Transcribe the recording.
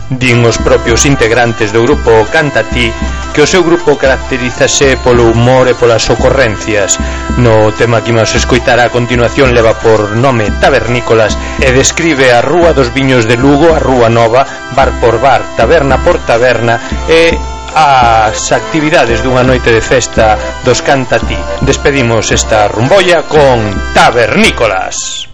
Din os propios integrantes do grupo Canta Ti que o seu grupo caracterízase polo humor e polas ocorrencias. No tema que imos escoitar a continuación leva por nome Tabernícolas e describe a Rúa dos Viños de Lugo, a Rúa Nova, bar por bar, taberna por taberna e as actividades dunha noite de festa dos Canta Ti. Despedimos esta rumbolla con Tabernícolas.